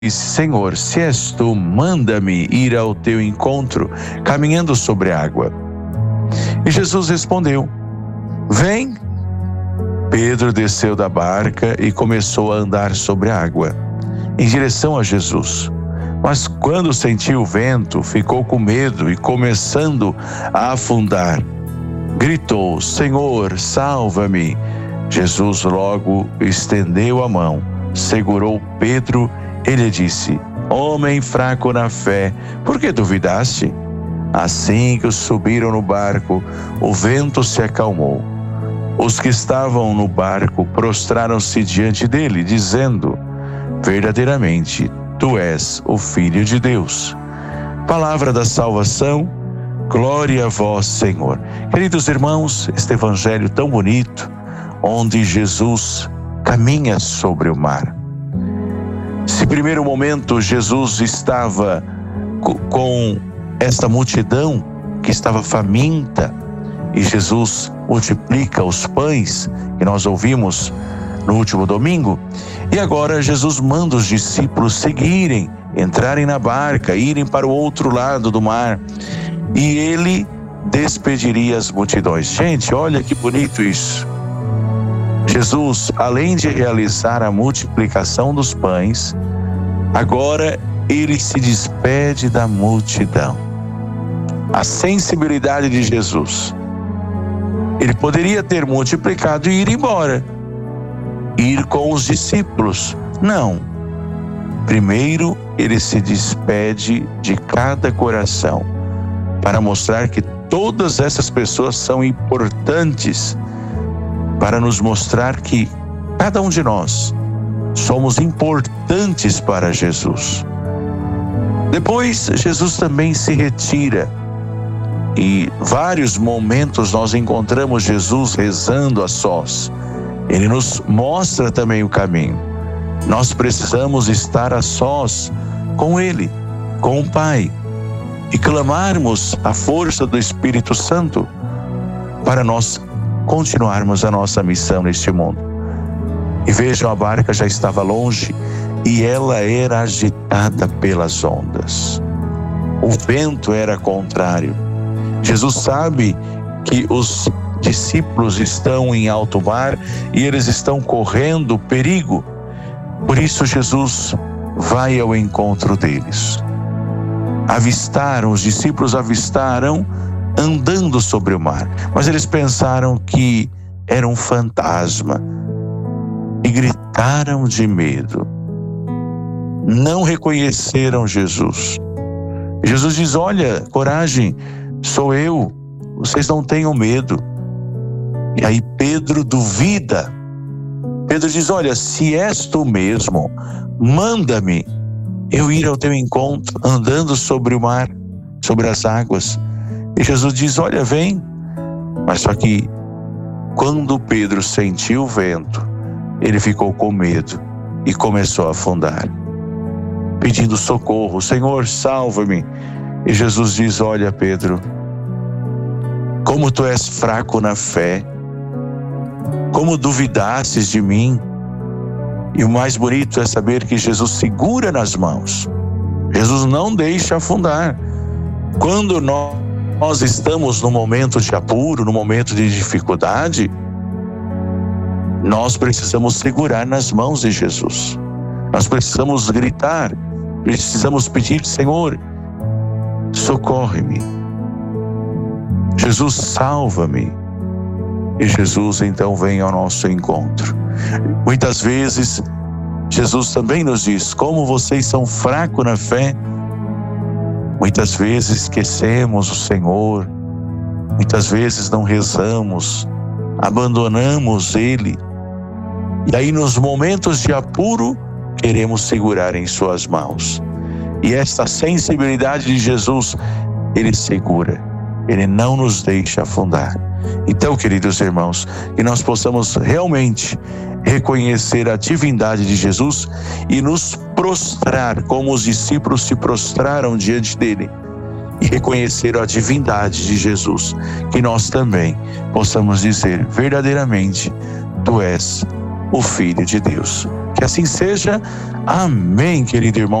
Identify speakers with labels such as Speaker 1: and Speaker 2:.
Speaker 1: Senhor, se és tu, manda-me ir ao teu encontro, caminhando sobre a água. E Jesus respondeu: vem. Pedro desceu da barca e começou a andar sobre a água, em direção a Jesus. Mas quando sentiu o vento, ficou com medo e, começando a afundar, gritou: Senhor, salva-me. Jesus logo estendeu a mão, segurou Pedro e lhe disse: homem fraco na fé, por que duvidaste? Assim que subiram no barco, o vento se acalmou. Os que estavam no barco prostraram-se diante dele, dizendo: verdadeiramente, tu és o Filho de Deus. Palavra da salvação, glória a vós, Senhor. Queridos irmãos, este evangelho tão bonito, onde Jesus caminha sobre o mar. Se primeiro momento Jesus estava com esta multidão que estava faminta, e Jesus multiplica os pães, que nós ouvimos no último domingo, e agora Jesus manda os discípulos seguirem, entrarem na barca, irem para o outro lado do mar, e ele despediria as multidões. Gente, olha que bonito isso. Jesus, além de realizar a multiplicação dos pães, agora ele se despede da multidão. A sensibilidade de Jesus. Ele poderia ter multiplicado e ir embora, ir com os discípulos. Não. Primeiro, ele se despede de cada coração, para mostrar que todas essas pessoas são importantes, para nos mostrar que cada um de nós somos importantes para Jesus. Depois, Jesus também se retira. E vários momentos nós encontramos Jesus rezando a sós. Ele nos mostra também o caminho. Nós precisamos estar a sós com Ele, com o Pai, e clamarmos a força do Espírito Santo para nós continuarmos a nossa missão neste mundo. E vejam, a barca já estava longe e ela era agitada pelas ondas. O vento era contrário. Jesus sabe que os discípulos estão em alto mar e eles estão correndo perigo. Por isso Jesus vai ao encontro deles. Os discípulos avistaram andando sobre o mar, mas eles pensaram que era um fantasma e gritaram de medo. Não reconheceram Jesus. Jesus diz: olha, coragem, sou eu, vocês não tenham medo. E aí Pedro duvida. Pedro diz: olha, se és tu mesmo, manda-me eu ir ao teu encontro, andando sobre o mar, sobre as águas. E Jesus diz: olha, vem. Mas só que quando Pedro sentiu o vento, ele ficou com medo e começou a afundar, pedindo socorro: Senhor, salva-me. E Jesus diz: olha, Pedro, como tu és fraco na fé, como duvidastes de mim. E o mais bonito é saber que Jesus segura nas mãos. Jesus não deixa afundar. Quando nós estamos no momento de apuro, no momento de dificuldade, nós precisamos segurar nas mãos de Jesus. Nós precisamos gritar, precisamos pedir: Senhor, socorre-me. Jesus, salva-me. E Jesus então vem ao nosso encontro. Muitas vezes Jesus também nos diz: como vocês são fracos na fé. Muitas vezes esquecemos o Senhor, muitas vezes não rezamos, abandonamos Ele. E aí nos momentos de apuro, queremos segurar em suas mãos. E esta sensibilidade de Jesus, Ele segura, Ele não nos deixa afundar. Então, queridos irmãos, que nós possamos realmente reconhecer a divindade de Jesus e nos prostrar como os discípulos se prostraram diante dele, e reconhecer a divindade de Jesus, que nós também possamos dizer: verdadeiramente, tu és o Filho de Deus. Que assim seja. Amém, querido irmão.